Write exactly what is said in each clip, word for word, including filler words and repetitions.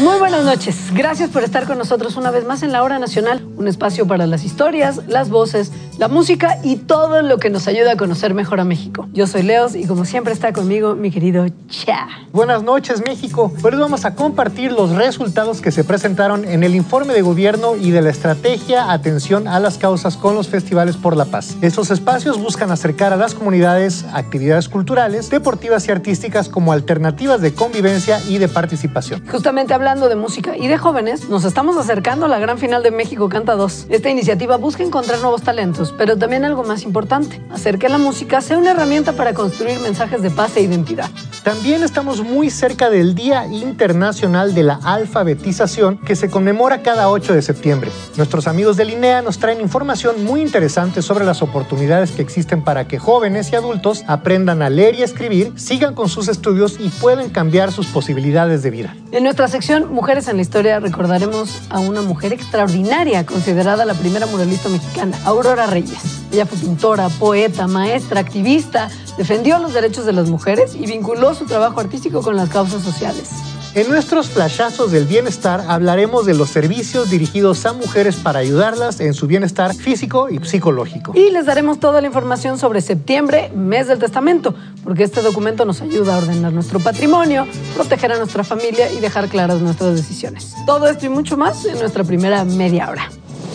Muy buenas noches. Gracias por estar con nosotros una vez más en La Hora Nacional, un espacio para las historias, las voces, la música y todo lo que nos ayuda a conocer mejor a México. Yo soy Leos y como siempre está conmigo mi querido Cha. Buenas noches, México. Hoy vamos a compartir los resultados que se presentaron en el informe de gobierno y de la estrategia Atención a las Causas con los Festivales por la Paz. Estos espacios buscan acercar a las comunidades actividades culturales, deportivas y artísticas como alternativas de convivencia y de participación. Justamente hablando de música y de jóvenes, nos estamos acercando a la gran final de México Canta dos. Esta iniciativa busca encontrar nuevos talentos, pero también algo más importante, hacer que la música sea una herramienta para construir mensajes de paz e identidad. También estamos muy cerca del Día Internacional de la Alfabetización, que se conmemora cada ocho de septiembre. Nuestros amigos de Linea nos traen información muy interesante sobre las oportunidades que existen para que jóvenes y adultos aprendan a leer y escribir, sigan con sus estudios y puedan cambiar sus posibilidades de vida. En nuestra sección Mujeres en la Historia recordaremos a una mujer extraordinaria, considerada la primera muralista mexicana, Aurora Reyes. Ella fue pintora, poeta, maestra, activista, defendió los derechos de las mujeres y vinculó su trabajo artístico con las causas sociales. En nuestros flashazos del bienestar hablaremos de los servicios dirigidos a mujeres para ayudarlas en su bienestar físico y psicológico. Y les daremos toda la información sobre septiembre, mes del testamento, porque este documento nos ayuda a ordenar nuestro patrimonio, proteger a nuestra familia y dejar claras nuestras decisiones. Todo esto y mucho más en nuestra primera media hora.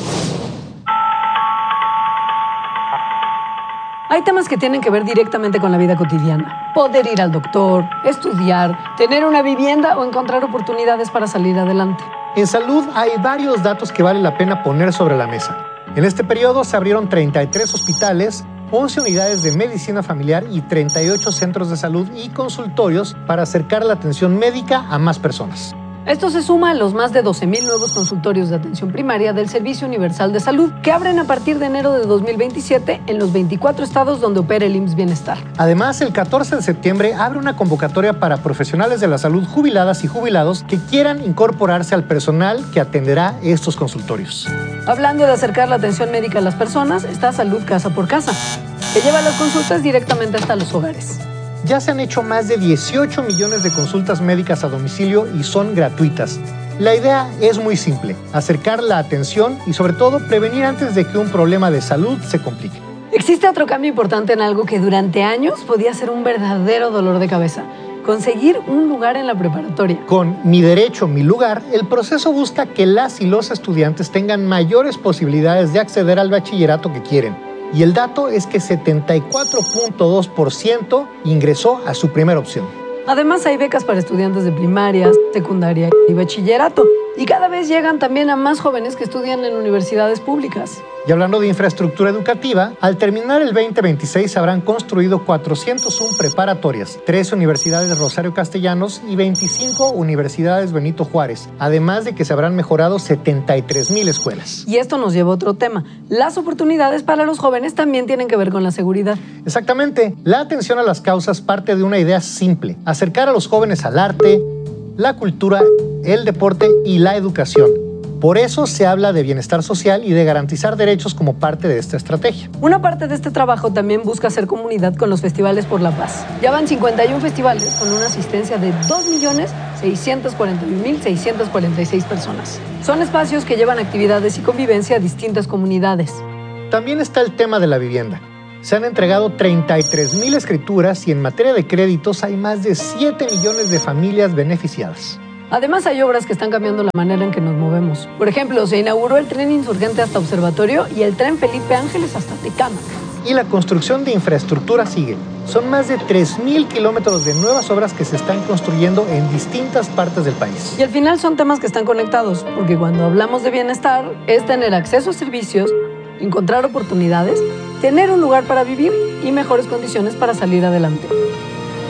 Hay temas que tienen que ver directamente con la vida cotidiana. Poder ir al doctor, estudiar, tener una vivienda o encontrar oportunidades para salir adelante. En salud hay varios datos que vale la pena poner sobre la mesa. En este periodo se abrieron treinta y tres hospitales, once unidades de medicina familiar y treinta y ocho centros de salud y consultorios para acercar la atención médica a más personas. Esto se suma a los más de doce mil nuevos consultorios de atención primaria del Servicio Universal de Salud que abren a partir de enero de dos mil veintisiete en los veinticuatro estados donde opera el I M S S Bienestar. Además, el catorce de septiembre abre una convocatoria para profesionales de la salud jubiladas y jubilados que quieran incorporarse al personal que atenderá estos consultorios. Hablando de acercar la atención médica a las personas, está Salud Casa por Casa, que lleva las consultas directamente hasta los hogares. Ya se han hecho más de dieciocho millones de consultas médicas a domicilio y son gratuitas. La idea es muy simple, acercar la atención y sobre todo prevenir antes de que un problema de salud se complique. Existe otro cambio importante en algo que durante años podía ser un verdadero dolor de cabeza: conseguir un lugar en la preparatoria. Con Mi Derecho, Mi Lugar, el proceso busca que las y los estudiantes tengan mayores posibilidades de acceder al bachillerato que quieren. Y el dato es que setenta y cuatro punto dos por ciento ingresó a su primera opción. Además, hay becas para estudiantes de primaria, secundaria y bachillerato. Y cada vez llegan también a más jóvenes que estudian en universidades públicas. Y hablando de infraestructura educativa, al terminar el veinte veintiséis se habrán construido cuatrocientas una preparatorias, tres universidades Rosario Castellanos y veinticinco universidades Benito Juárez, además de que se habrán mejorado setenta y tres mil escuelas. Y esto nos lleva a otro tema. Las oportunidades para los jóvenes también tienen que ver con la seguridad. Exactamente. La atención a las causas parte de una idea simple: acercar a los jóvenes al arte, la cultura, el deporte y la educación. Por eso se habla de bienestar social y de garantizar derechos como parte de esta estrategia. Una parte de este trabajo también busca hacer comunidad con los festivales por la paz. Ya van cincuenta y uno festivales con una asistencia de dos millones seiscientos cuarenta y un mil seiscientos cuarenta y seis personas. Son espacios que llevan actividades y convivencia a distintas comunidades. También está el tema de la vivienda. Se han entregado treinta y tres mil escrituras y en materia de créditos hay más de siete millones de familias beneficiadas. Además, hay obras que están cambiando la manera en que nos movemos. Por ejemplo, se inauguró el tren Insurgente hasta Observatorio y el tren Felipe Ángeles hasta Tecámac. Y la construcción de infraestructura sigue. Son más de tres mil kilómetros de nuevas obras que se están construyendo en distintas partes del país. Y al final son temas que están conectados, porque cuando hablamos de bienestar es tener acceso a servicios, encontrar oportunidades, tener un lugar para vivir y mejores condiciones para salir adelante.